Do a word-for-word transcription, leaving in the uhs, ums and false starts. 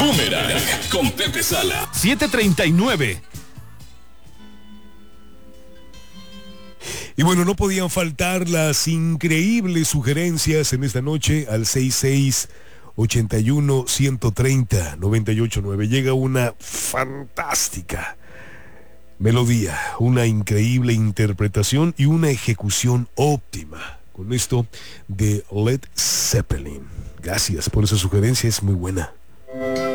Boomerang con Pepe Sala. siete treinta y nueve. Y bueno, no podían faltar las increíbles sugerencias en esta noche al seis seis ochenta y uno ciento treinta noventa y ocho nueve. Llega una fantástica melodía, una increíble interpretación y una ejecución óptima con esto de Led Zeppelin. Gracias por esa sugerencia, es muy buena.